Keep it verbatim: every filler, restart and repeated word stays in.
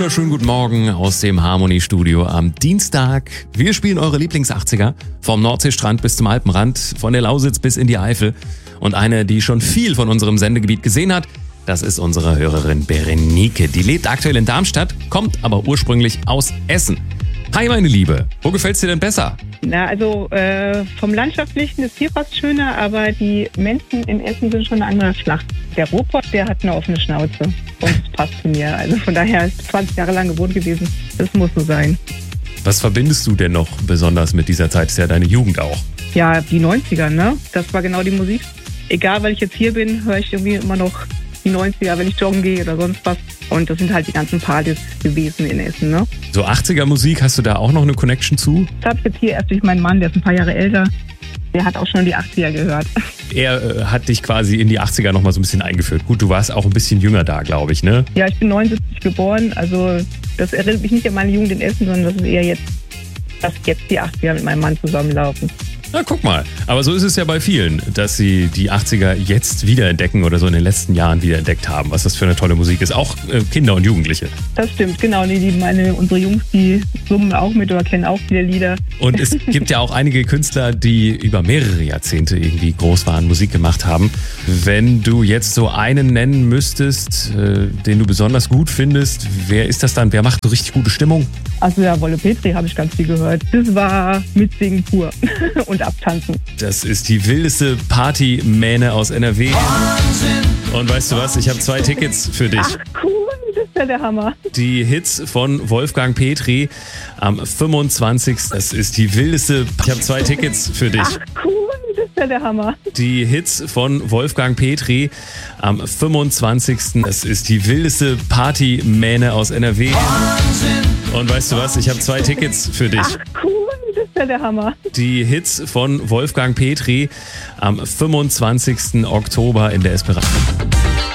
wunderschönen guten Morgen aus dem Harmony-Studio am Dienstag. Wir spielen eure Lieblings-achtziger vom Nordseestrand bis zum Alpenrand, von der Lausitz bis in die Eifel. Und eine, die schon viel von unserem Sendegebiet gesehen hat, das ist unsere Hörerin Berenike. Die lebt aktuell in Darmstadt, kommt aber ursprünglich aus Essen. Hi meine Liebe, wo gefällt's dir denn besser? Na, also äh, vom Landschaftlichen ist hier fast schöner, aber die Menschen in Essen sind schon eine andere Schlacht. Der Ruhrpott, der hat eine offene Schnauze und es passt zu mir. Also von daher ist zwanzig Jahre lang gewohnt gewesen. Das muss so sein. Was verbindest du denn noch besonders mit dieser Zeit? Das ist ja deine Jugend auch. Ja, die neunziger, ne? Das war genau die Musik. Egal, weil ich jetzt hier bin, höre ich irgendwie immer noch die neunziger, wenn ich joggen gehe oder sonst was. Und das sind halt die ganzen Partys gewesen in Essen, ne? So achtziger Musik, hast du da auch noch eine Connection zu? Das habe ich jetzt hier erst durch meinen Mann, der ist ein paar Jahre älter. Der hat auch schon die achtziger gehört. Er äh, hat dich quasi in die achtziger noch mal so ein bisschen eingeführt. Gut, du warst auch ein bisschen jünger da, glaube ich, ne? Ja, ich bin neunundsiebzig geboren, also das erinnert mich nicht an meine Jugend in Essen, sondern das ist eher jetzt, dass jetzt die achtziger mit meinem Mann zusammenlaufen. Na, guck mal. Aber so ist es ja bei vielen, dass sie die achtziger jetzt wiederentdecken oder so in den letzten Jahren wiederentdeckt haben, was das für eine tolle Musik ist. Auch äh, Kinder und Jugendliche. Das stimmt, genau. Nee, die, meine, unsere Jungs, die summen auch mit oder kennen auch viele Lieder. Und es gibt ja auch einige Künstler, die über mehrere Jahrzehnte irgendwie groß waren, Musik gemacht haben. Wenn du jetzt so einen nennen müsstest, äh, den du besonders gut findest, wer ist das dann? Wer macht so richtig gute Stimmung? Also ja, Wolle Petri habe ich ganz viel gehört. Das war Mitsingen pur und Abtanzen. Das ist die wildeste Partymähne aus N R W. Wahnsinn. Und weißt du was, ich habe zwei Tickets für dich. Ach cool, das ist ja der Hammer. Die Hits von Wolfgang Petri am fünfundzwanzigsten Das ist die wildeste... Ich habe zwei Tickets für dich. Ach cool, das ist ja der Hammer. Die Hits von Wolfgang Petri am fünfundzwanzigsten Das ist die wildeste Partymähne aus N R W. Wahnsinn. Und weißt du was, ich habe zwei Tickets für dich. Ach cool, das ist ja der Hammer. Die Hits von Wolfgang Petri am fünfundzwanzigsten Oktober in der Esperanto.